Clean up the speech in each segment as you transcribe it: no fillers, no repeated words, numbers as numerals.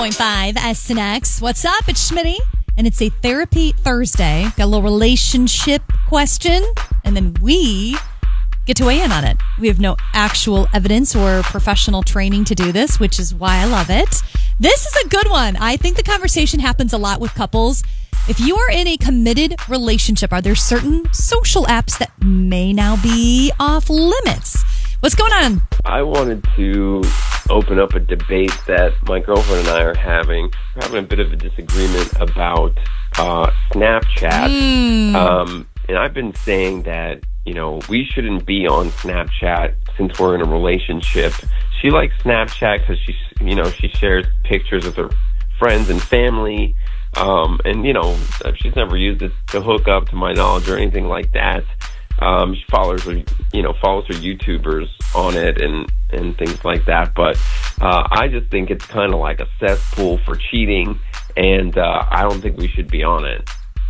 101.5 SNX. What's up? It's Schmitty, and it's a Therapy Thursday. Got a little relationship question, and then we get to weigh in on it. We have no actual evidence or professional training to do this, which is why I love it. This is a good one. I think the conversation happens a lot with couples. If you are in a committed relationship, are there certain social apps that may now be off limits? What's going on? I wanted to open up a debate that my girlfriend and I are having. We're having a bit of a disagreement about Snapchat. And I've been saying that, we shouldn't be on Snapchat since we're in a relationship. She likes Snapchat because she shares pictures with her friends and family. She's never used it to hook up, to my knowledge, or anything like that. She follows her YouTubers on it and things like that. But I just think it's kind of like a cesspool for cheating, and I don't think we should be on it.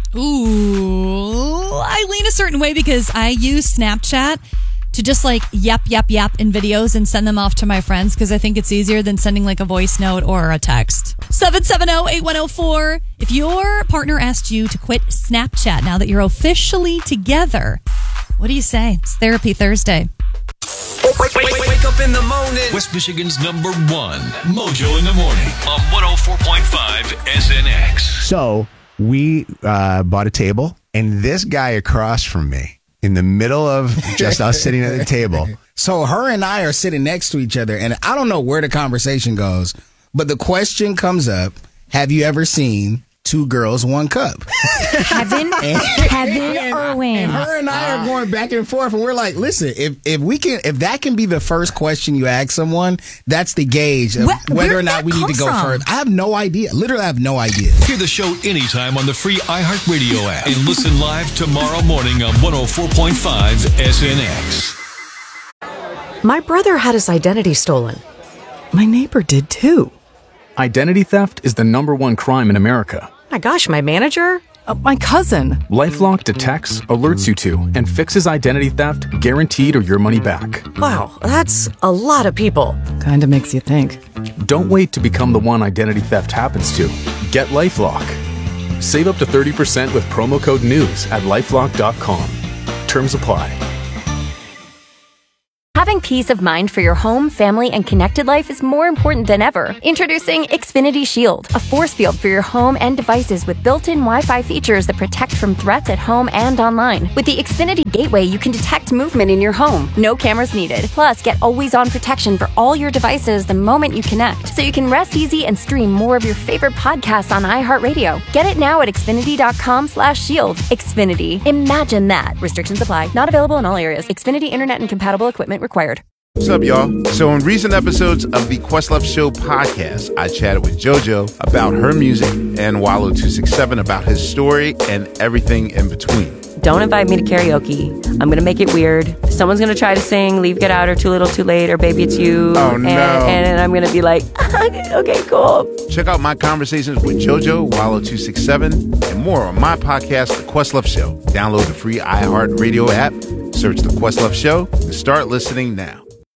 Ooh, I lean a certain way because I use Snapchat to just yap in videos and send them off to my friends because I think it's easier than sending a voice note or a text. 770-8104. If your partner asked you to quit Snapchat now that you're officially together, what do you say? It's Therapy Thursday. Wake up in the morning. West Michigan's #1 Mojo in the Morning on 104.5 SNX. So we bought a table, and this guy across from me, in the middle of just us sitting at the table. So her and I are sitting next to each other, and I don't know where the conversation goes, but the question comes up, have you ever seen Two Girls, One Cup? Kevin Irwin. And her and I are going back and forth, and we're like, listen, if that can be the first question you ask someone, that's the gauge of whether or not we need to go further. I have no idea. Literally, I have no idea. Hear the show anytime on the free iHeartRadio app and listen live tomorrow morning on 104.5 SNX. My brother had his identity stolen. My neighbor did too. Identity theft is the #1 crime in America. My gosh, my manager? My cousin. LifeLock detects, alerts you to, and fixes identity theft guaranteed or your money back. Wow, that's a lot of people. Kinda makes you think. Don't wait to become the one identity theft happens to. Get LifeLock. Save up to 30% with promo code NEWS at LifeLock.com. Terms apply. Having peace of mind for your home, family, and connected life is more important than ever. Introducing Xfinity Shield, a force field for your home and devices with built-in Wi-Fi features that protect from threats at home and online. With the Xfinity Gateway, you can detect movement in your home. No cameras needed. Plus, get always-on protection for all your devices the moment you connect, so you can rest easy and stream more of your favorite podcasts on iHeartRadio. Get it now at Xfinity.com/shield. Xfinity. Imagine that. Restrictions apply. Not available in all areas. Xfinity Internet and compatible equipment required. What's up, y'all? So in recent episodes of the Questlove Show podcast, I chatted with JoJo about her music and Wallow267 about his story and everything in between. Don't invite me to karaoke. I'm going to make it weird. Someone's going to try to sing Leave, Get Out, or Too Little, Too Late, or Baby It's You. Oh, no. And I'm going to be like, okay, cool. Check out my conversations with JoJo, Wallow267, and more on my podcast, The Questlove Show. Download the free iHeartRadio app, search The Questlove Show, and start listening now.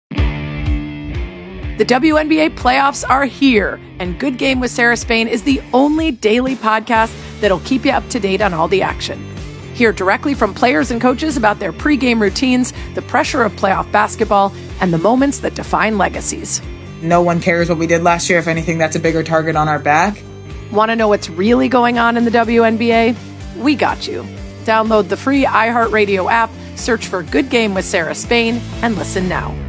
The WNBA playoffs are here, and Good Game with Sarah Spain is the only daily podcast that'll keep you up to date on all the action. Hear directly from players and coaches about their pregame routines, the pressure of playoff basketball, and the moments that define legacies. No one cares what we did last year. If anything, that's a bigger target on our back. Want to know what's really going on in the WNBA? We got you. Download the free iHeartRadio app, search for Good Game with Sarah Spain, and listen now.